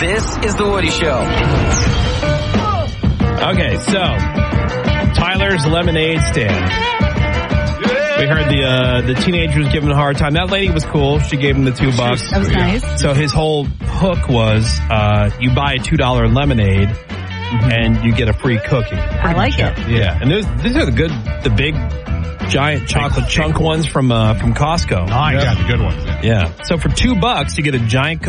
This is The Woody Show. Okay, so Tyler's lemonade stand. We heard the teenager was giving him a hard time. That lady was cool. She gave him the $2. That was nice. So his whole hook was you buy a $2 lemonade and you get a free cookie. I like it. Yeah, and these are the big, giant chocolate chunk ones from Costco. I got the good ones. Yeah. So for $2, you get a giant